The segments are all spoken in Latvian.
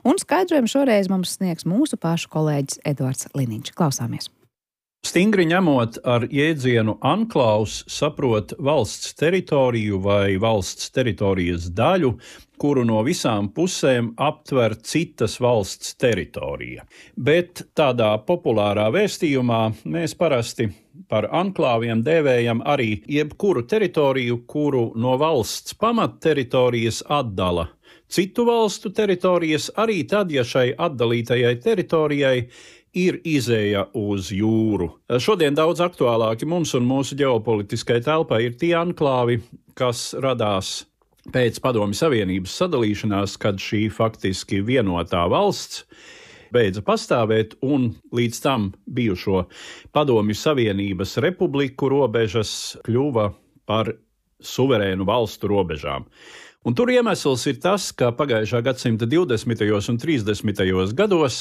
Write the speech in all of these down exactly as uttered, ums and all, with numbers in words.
Un skaidrojumu šoreiz mums sniegs mūsu pašu kolēģis Edvards Liniņš. Klausāmies! Stingri ņemot, ar jēdzienu anklaus saprot valsts teritoriju vai valsts teritorijas daļu, kuru no visām pusēm aptver citas valsts teritorija. Bet tādā populārā vēstījumā mēs parasti par anklāviem dēvējam arī jebkuru teritoriju, kuru no valsts pamatteritorijas atdala citu valstu teritorijas, arī tad, ja šai atdalītajai teritorijai ir izēja uz jūru. Šodien daudz aktuālāki mums un mūsu ģeopolitiskai telpai ir tie anklāvi, kas radās pēc Padomju Savienības sadalīšanās, kad šī faktiski vienotā valsts beidza pastāvēt un līdz tam bijušo Padomju Savienības republiku robežas kļuva par suverēnu valstu robežām. Un tur iemesls ir tas, ka pagājušā gadsimta divdesmitajos un trīsdesmitajos gados,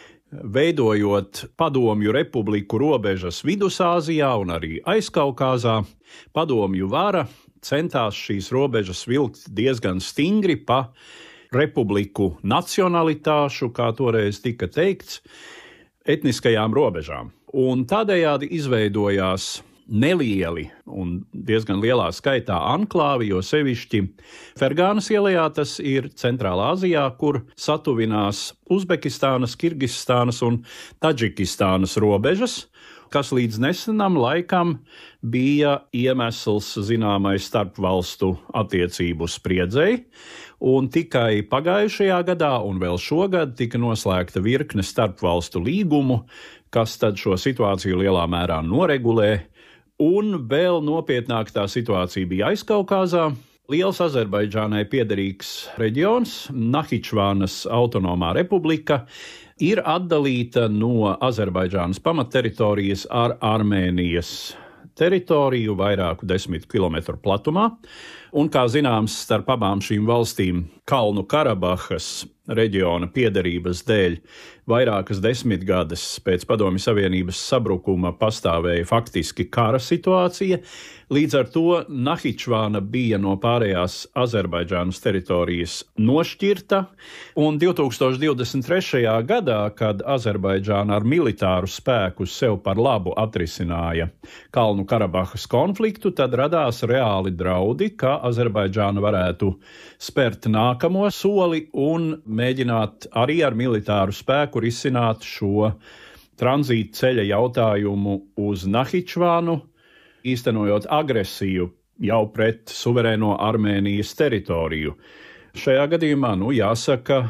veidojot Padomju republiku robežas Vidusāzijā un arī Aizkaukāzā, Padomju vara centās šīs robežas vilkt diezgan stingri pa republiku nacionalitāšu, kā toreiz tika teikts, etniskajām robežām. Un tādējādi izveidojās nelieli un diezgan lielā skaitā anklāvi, jo sevišķi Fergānas ielā, tas ir Centrālā Azijā, kur satuvinās Uzbekistānas, Kirgistānas un Tadžikistānas robežas, kas līdz nesenam laikam bija iemesls zināmai starpvalstu attiecību spriedzei, un tikai pagājušajā gadā un vēl šogad tika noslēgta virkne starpvalstu līgumu, kas tad šo situāciju lielā mērā noregulē. Un vēl nopietnāk tā situācija bija Aizkaukāzā. Liels Azerbaidžānai piederīgs reģions, Nahičvānas autonomā republika, ir atdalīta no Azerbaidžānas pamatteritorijas ar Armēnijas teritoriju vairāku desmit kilometru platumā. Un, kā zināms, starp abām šīm valstīm Kalnu Karabahas reģiona piederības dēļ vairākas desmitgades pēc Padomju Savienības sabrukuma pastāvēja faktiski kara situācija. Līdz ar to Nahičvāna bija no pārējās Azerbaidžānas teritorijas nošķirta, un divi tūkstoši divdesmit trešajā gadā, kad Azerbaidžāna ar militāru spēku sev par labu atrisināja Kalnu Karabahas konfliktu, tad radās reāli draudi, ka Azerbaidžāna varētu spērt nākamo soli un mēģināt arī ar militāru spēku risināt šo tranzīta ceļa jautājumu uz Nahičvānu, īstenojot agresiju jau pret suverēno Armēnijas teritoriju. Šajā gadījumā, nu, jāsaka,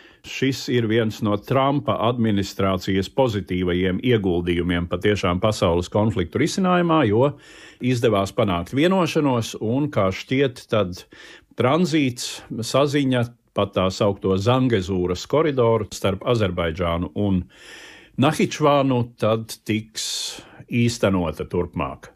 šis ir viens no Trumpa administrācijas pozitīvajiem ieguldījumiem patiešām pasaules konfliktu risinājumā, jo izdevās panākt vienošanos un, kā šķiet, tad tranzīts, saziņa, pat tā saukto Zangezūras koridoru starp Azerbaidžānu un Nahičvānu tad tiks īstenota turpmāk.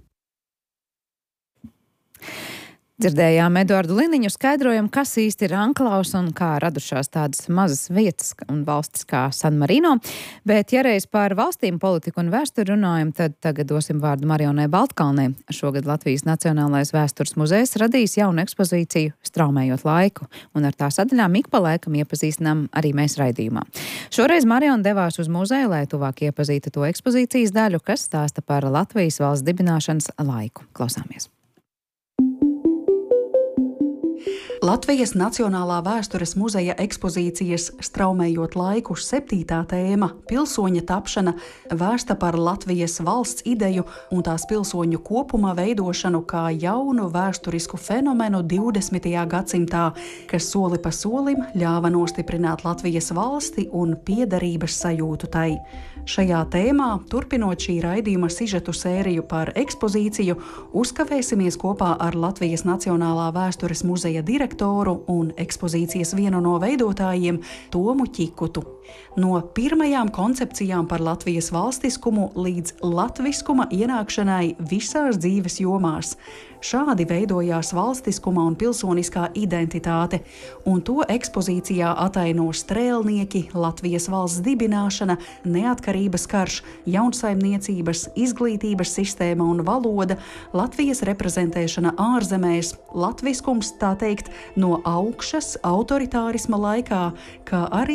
Dzirdējām Eduardu Liniņu skaidrojumu, kas īsti ir anklaus un kā radušās tādas mazas vietas un valstis kā San Marino. Bet, ja reiz par valstīm, politiku un vēsturi runājam, tad tagad dosim vārdu Marionai Baltkalnei. Šogad Latvijas Nacionālais vēstures muzejs radīs jaunu ekspozīciju Straumējot laiku, un ar tā sadaļām ik pa laikam iepazīstinām arī mēs raidījumā. Šoreiz Mariona devās uz muzeju, lai tuvāk iepazītu to ekspozīcijas daļu, kas stāsta par Latvijas valsts dibināšanas laiku. Klausāmies! Latvijas Nacionālā vēstures muzeja ekspozīcijas Straumējot laiku septītā tēma – pilsoņa tapšana vēsta par Latvijas valsts ideju un tās pilsoņu kopumā veidošanu kā jaunu vēsturisku fenomenu divdesmitajā gadsimtā, kas soli pa solim ļāva nostiprināt Latvijas valsti un piederības sajūtu tai. Šajā tēmā, turpinot šī raidījuma sižetu sēriju par ekspozīciju, uzkavēsimies kopā ar Latvijas Nacionālā vēstures muzeja direktoru un ekspozīcijas vienu no veidotājiem Tomu Ķikutu. No pirmajām koncepcijām par Latvijas valstiskumu līdz latviskuma ienākšanai visās dzīves jomās. Šādi veidojās valstiskuma un pilsoniskā identitāte, un to ekspozīcijā ataino strēlnieki, Latvijas valsts dibināšana, neatkarības karš, jaunsaimniecības, izglītības sistēma un valoda, Latvijas reprezentēšana ārzemēs, latviskums, tā teikt, no augšas autoritārisma laikā, kā arī